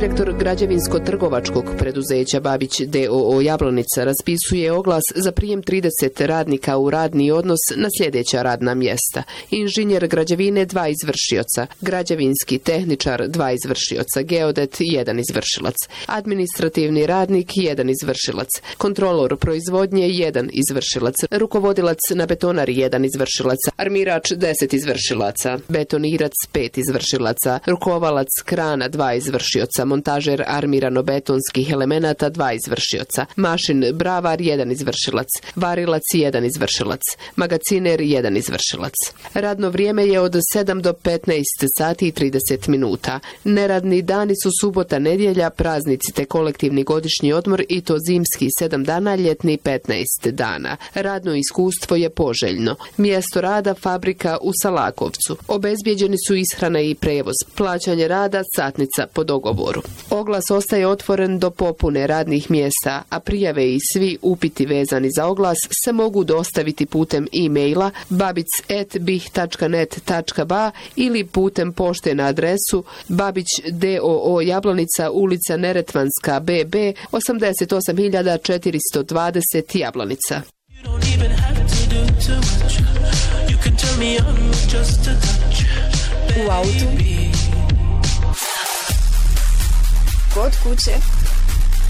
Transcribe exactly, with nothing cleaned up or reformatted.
Direktor građevinsko-trgovačkog preduzeća Babić d o o Jablanica raspisuje oglas za prijem trideset radnika u radni odnos na sljedeća radna mjesta. Inženjer građevine dva izvršioca, građevinski tehničar dva izvršioca, geodet jedan izvršilac, administrativni radnik jedan izvršilac, kontrolor proizvodnje jedan izvršilac, rukovodilac na betonari jedan izvršilac, armirač deset izvršilaca, betonirac pet izvršilaca, rukovalac krana dva izvršioca, montažer armirano-betonskih elemenata dva izvršioca, mašin bravar jedan izvršilac, varilac jedan izvršilac, magaciner jedan izvršilac. Radno vrijeme je od sedam do petnaest sati i trideset minuta. Neradni dani su subota, nedjelja, praznici te kolektivni godišnji odmor i to zimski sedam dana, ljetni petnaest dana. Radno iskustvo je poželjno. Mjesto rada fabrika u Salakovcu. Obezbijeđeni su ishrana i prevoz. Plaćanje rada satnica po dogovoru. Oglas ostaje otvoren do popune radnih mjesta, a prijave i svi upiti vezani za oglas se mogu dostaviti putem e-maila babic at bih tačka net tačka ba ili putem pošte na adresu Babić d o o Jablanica, ulica Neretvanska B B, osamdeset osam hiljada četiristo dvadeset Jablanica. U autu, kod kuće,